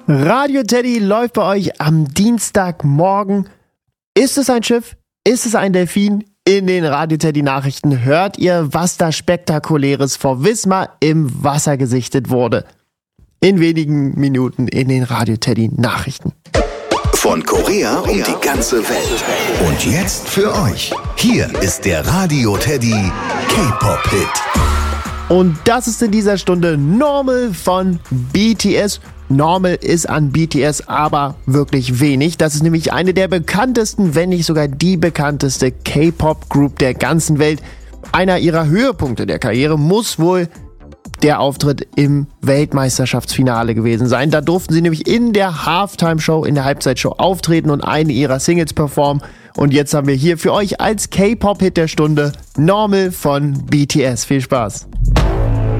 Radio Teddy läuft bei euch am Dienstagmorgen. Ist es ein Schiff? Ist es ein Delfin? In den Radio Teddy Nachrichten hört ihr, was da Spektakuläres vor Wismar im Wasser gesichtet wurde. In wenigen Minuten in den Radio Teddy Nachrichten. Von Korea um die ganze Welt. Und jetzt für euch. Hier ist der Radio Teddy K-Pop-Hit. Und das ist in dieser Stunde Normal von BTS. Normal ist an BTS aber wirklich wenig. Das ist nämlich eine der bekanntesten, wenn nicht sogar die bekannteste K-Pop-Group der ganzen Welt. Einer ihrer Höhepunkte der Karriere muss wohl der Auftritt im Weltmeisterschaftsfinale gewesen sein. Da durften sie nämlich in der Halftime-Show, in der Halbzeitshow auftreten und eine ihrer Singles performen. Und jetzt haben wir hier für euch als K-Pop-Hit der Stunde Normal von BTS. Viel Spaß!